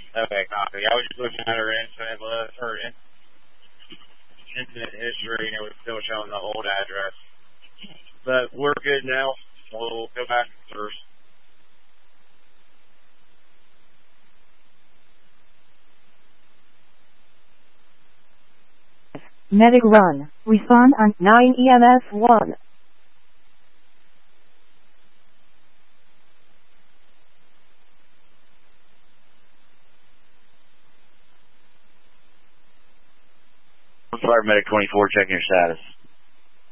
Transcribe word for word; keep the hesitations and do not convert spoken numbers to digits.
Okay, copy. I was just looking at her incident list, her in- incident history, and it was still showing the old address. But we're good now. We'll go back first. Medic run. Respond on nine E M S one. Fire Medic twenty-four, checking your status.